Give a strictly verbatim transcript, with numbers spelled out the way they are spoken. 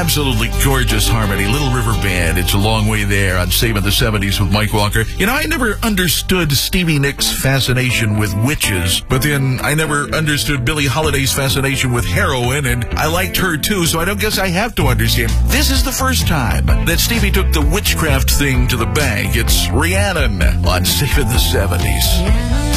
absolutely gorgeous harmony. Little River Band, It's a Long Way There on Saving the seventies with Mike Walker. You know, I never understood Stevie Nicks' fascination with witches, but then I never understood Billie Holiday's fascination with heroin, and I liked her too, so I don't guess I have to understand. This is the first time that Stevie took the witchcraft thing to the bank. It's Rhiannon on Saving the seventies.